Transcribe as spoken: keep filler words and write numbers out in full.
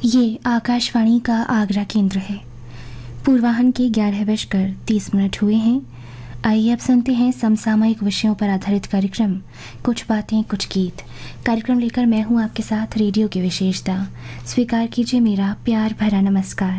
ये आकाशवाणी का आगरा केंद्र है। पूर्वाह्न के ग्यारह बजकर तीस मिनट हुए हैं। आइए अब सुनते हैं समसामयिक विषयों पर आधारित कार्यक्रम कुछ बातें कुछ गीत। कार्यक्रम लेकर मैं हूं आपके साथ रेडियो की विशेषता। स्वीकार कीजिए मेरा प्यार भरा नमस्कार।